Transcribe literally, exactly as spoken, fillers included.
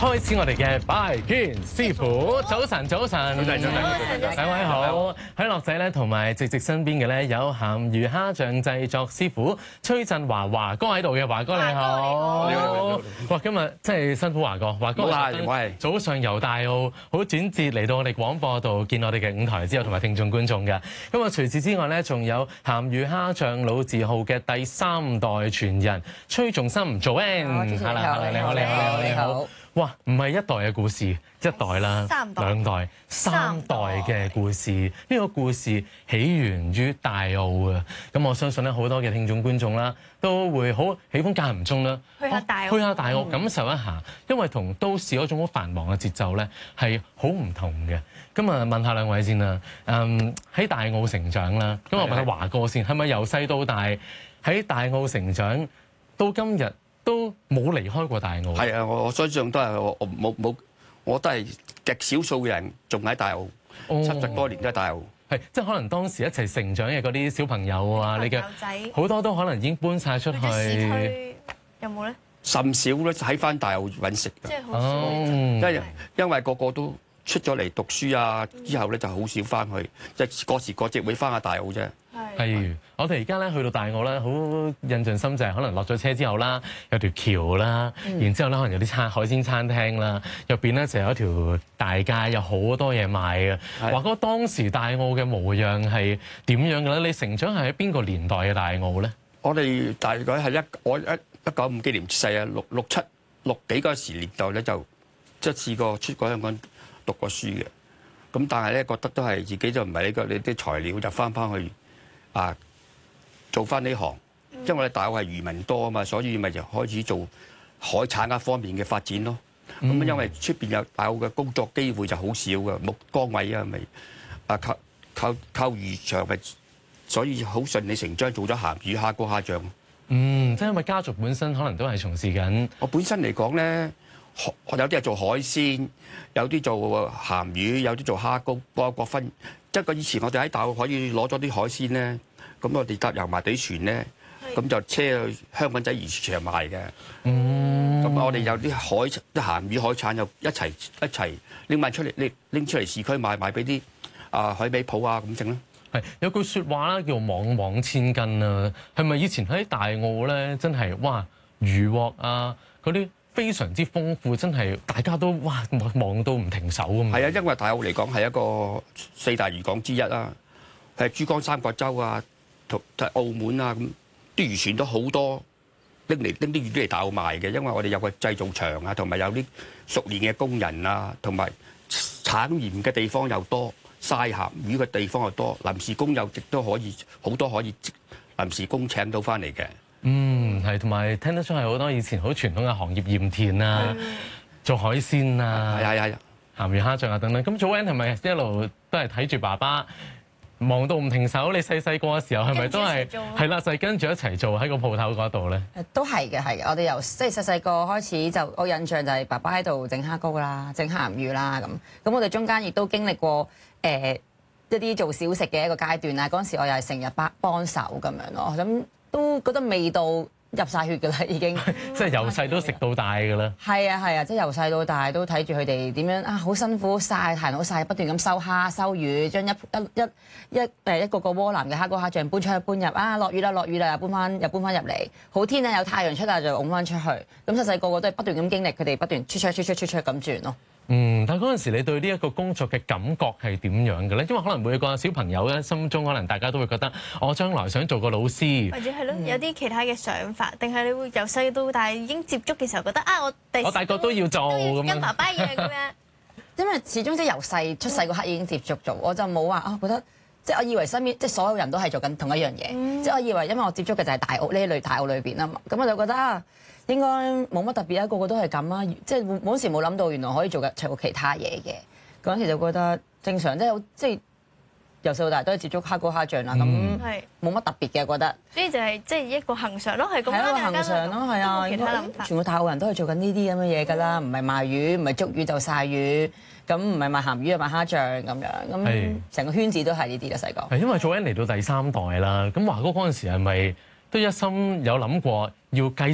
開始我哋嘅拜見師傅。早晨，早晨，早晨，早晨，兩位好。喺樂仔咧，同埋直直身邊嘅咧有鹹魚蝦醬製作師傅崔振華華哥喺度嘅，華哥你好。你好。哇，今日真係辛苦華哥，華哥。好啊，唔該。早上由大澳好轉折嚟到我哋廣播度見我哋嘅舞台之後，同埋聽眾觀眾嘅。咁啊，除此之外咧，仲有鹹魚蝦醬老字號嘅第三代傳人崔仲森 Joanne。 你好， 你好，你好，你好，你好。哇，唔係一代嘅故事，一代啦， 三代兩代、三代嘅故事。呢個故事起源於大澳啊！咁我相信咧，好多嘅聽眾觀眾啦，都會好喜歡間唔中啦， 去下大澳， 去下大澳感受一下，因為同都市嗰種好繁忙嘅節奏咧係好唔同嘅。咁啊，問下兩位先啦。嗯，喺大澳成長啦，咁我問下華哥先，係咪由細到大喺大澳成長到今日？都冇離開過大澳。 係啊，我我相信都係我冇冇，我都係極少數嘅人仲喺大澳，七十多年都喺大澳。 係，即係可能當時一齊成長嘅嗰啲小朋友啊，你嘅好多都可能已經搬晒出去。 市區有冇咧？ 甚少咧喺翻大澳揾食㗎。 即係好少。 因為因為個個都出咗嚟讀書啊，之後咧就好少翻去，即係過時過節會翻下大澳啫。 例如，我哋而家咧去到大澳咧，好印象深就係可能落咗車之後啦，有條橋啦，嗯、然之後咧可能有啲餐海鮮餐廳啦，入邊咧就有一條大街，有好多嘢賣嘅。華哥當時大澳嘅模樣係點樣嘅咧？你成長係喺邊個年代嘅大澳咧？ 我哋大概係一我一一九五幾年出世啊，六六七六幾嗰時年代咧就即係試過出過香港讀過書嘅。咁但係咧覺得都係自己就唔係呢個你啲材料，就翻翻去。啊，做翻呢行，因為我哋大澳係漁民多啊嘛，所以咪就開始做海產一方面嘅發展咯。咁、嗯、因為出邊有大澳嘅工作機會就好少嘅，冇崗位啊，咪啊靠靠靠漁場咪，所以好順理成章做咗鹹魚蝦膏蝦醬。 嗯，即係因為家族本身可能都係從事緊。 我本身嚟講咧，有啲係做海鮮，有啲做鹹魚，有啲做蝦膏，各各分。即係個以前我哋喺大澳可以攞咗啲海鮮咧，咁我哋搭油麻地船咧，咁就車去香港仔魚市場賣嘅。嗯，咁我哋有啲海啲鹹魚海產又一齊一齊拎埋出嚟，拎拎出嚟市區賣賣俾啲啊海味鋪啊咁整啦。 係有句説話啦，叫網網千斤啊。係咪以前喺大澳咧，真係哇漁獲啊嗰啲非常之豐富，真係大家都哇望到唔停手咁。係啊，因為大澳嚟講係一個四大漁港之一啦，係珠江三角洲啊，同澳門啊咁，啲漁船都好多拎嚟拎啲魚嚟大澳賣嘅，因為我哋有個製造場啊，同埋有啲熟練嘅工人啊，同埋產鹽嘅地方又多，曬鹹魚嘅地方又多，臨時工又亦都可以好多可以臨時工請到翻嚟嘅。 嗯，係，同埋聽得出係好多以前好傳統嘅行業，鹽田啊，嗯、做海鮮啊， 係係係鹹魚蝦醬啊等等。咁 Joanne 係咪一路都係睇住爸爸忙到唔停手？你細細個嘅時候係咪都係係啦，就係跟住一齊做喺個鋪頭嗰度咧？ 都係嘅，係嘅。我哋由即係細細個開始就，我印象就係爸爸喺度整蝦膏啦，整鹹魚啦咁。咁我哋中間亦都經歷過誒、呃、一啲做小食嘅一個階段啦。嗰陣時我又係成日幫幫手咁樣咯，咁。都覺得味道入晒血㗎啦，已經即係由細都食到大㗎啦。 係啊係啊，即係由細到大都睇住佢哋點樣啊，好辛苦曬，行好曬，不斷咁收蝦收魚，將一一一一誒一個個窩囊嘅蝦膏蝦醬搬出去搬入啊，落雨啦落雨啦，又搬翻又搬翻入嚟，好天啊有太陽出啊就拱翻出去。咁細細個個都係不斷咁經歷，佢哋不斷出出出出出出咁轉咯。 嗯，但係嗰陣時你對呢一個工作嘅感覺係點樣嘅咧？因為可能每個小朋友咧心中可能大家都會覺得，我將來想做個老師， 或者係咯，有啲其他嘅想法，定係你會由細到大已經接觸嘅時候覺得啊，我第我大個都要做咁樣， 跟爸爸一樣咁樣。 因為始終即係由細出世嗰刻已經接觸咗，我就冇話啊覺得，即係我以為身邊即係所有人都係做緊同一樣嘢，嗯、即係我以為因為我接觸嘅就係大澳呢一類大澳裏邊啊嘛，咁我就覺得啊。應該冇乜特別啊，個個都係咁啦，即係嗰時冇諗到原來可以做嘅做其他嘢嘅，嗰陣時就覺得正常，即係即係由細到大都係接觸蝦膏蝦醬啦，咁冇乜特別嘅覺得。 所以就係即係一個恆常咯，係咁樣。係一個恆常咯，係啊， 其他諗法。 全部大澳人都係做緊呢啲咁嘅嘢㗎啦，唔係賣魚，唔係捉魚就曬魚，咁唔係賣鹹魚就賣蝦醬咁樣，咁成個圈子都係呢啲啦，細個。 係因為Joanne嚟到第三代啦，咁華哥嗰陣時係咪都一心有諗過要繼